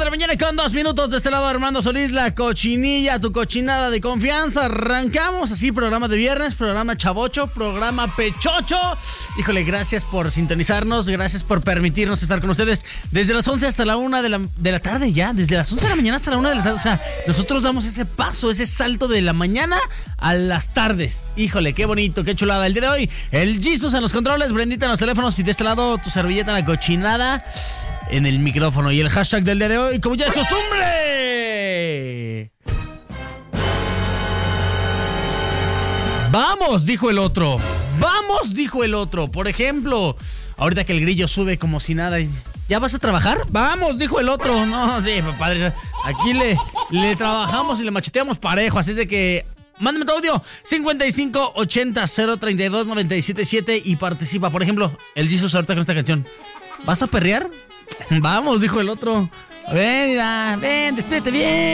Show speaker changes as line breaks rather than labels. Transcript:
la mañana con 2 minutos. De este lado, Armando Solís, la cochinilla, tu cochinada de confianza. Arrancamos así, programa de viernes, programa chavocho, programa pechocho. Híjole, gracias por sintonizarnos, gracias por permitirnos estar con ustedes desde las 11 hasta la 1 de la tarde ya. Desde las 11 de la mañana hasta la 1 de la tarde. O sea, nosotros damos ese paso, ese salto de la mañana a las tardes. Híjole, qué bonito, qué chulada. El día de hoy, el Jesus en los controles, Brendita en los teléfonos y de este lado, tu servilleta, la cochinada en el micrófono. Y el hashtag del día de hoy, como ya es costumbre, vamos, dijo el otro. Vamos, dijo el otro. Por ejemplo, ahorita que el grillo sube como si nada. ¿Ya vas a trabajar? Vamos, dijo el otro. No, sí, padre. Aquí le trabajamos y le macheteamos parejo. Así es de que mándame tu audio 5580-032-977 y participa. Por ejemplo, el Jesus ahorita con esta canción. ¿Vas a perrear? Vamos, dijo el otro. Ven, mira, ven, despídete bien.